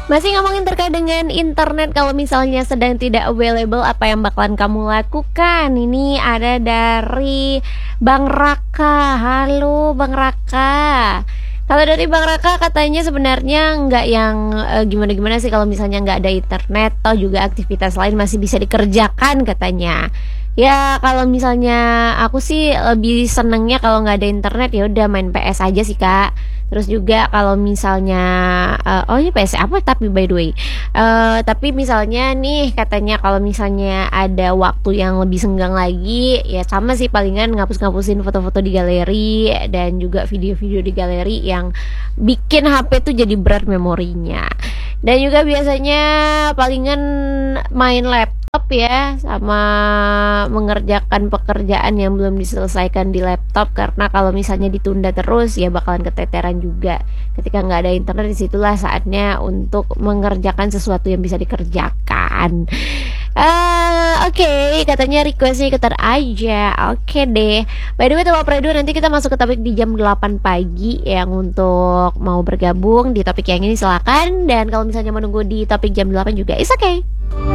Masih ngomongin terkait dengan internet, kalau misalnya sedang tidak available, apa yang bakalan kamu lakukan? Ini ada dari Bang Raka. Halo Bang Raka. Kalau dari Bang Raka katanya sebenarnya nggak yang gimana-gimana sih kalau misalnya nggak ada internet, atau juga aktivitas lain masih bisa dikerjakan katanya. Ya kalau misalnya aku sih lebih senengnya kalau nggak ada internet ya udah main PS aja sih Kak. Terus juga kalau misalnya oh ini PS apa tapi by the way. Tapi misalnya nih katanya kalau misalnya ada waktu yang lebih senggang lagi ya sama sih palingan ngapus-ngapusin foto-foto di galeri dan juga video-video di galeri yang bikin HP tuh jadi berat memorinya. Dan juga biasanya palingan main laptop ya, sama mengerjakan pekerjaan yang belum diselesaikan di laptop, karena kalau misalnya ditunda terus ya bakalan keteteran juga. Ketika nggak ada internet, disitulah saatnya untuk mengerjakan sesuatu yang bisa dikerjakan. Oke, katanya requestnya ikutan aja. Oke deh. By the way, Tewa Predo, nanti kita masuk ke topik di jam 8 pagi. Yang untuk mau bergabung di topik yang ini silakan. Dan kalau misalnya menunggu di topik jam 8 juga, it's okay.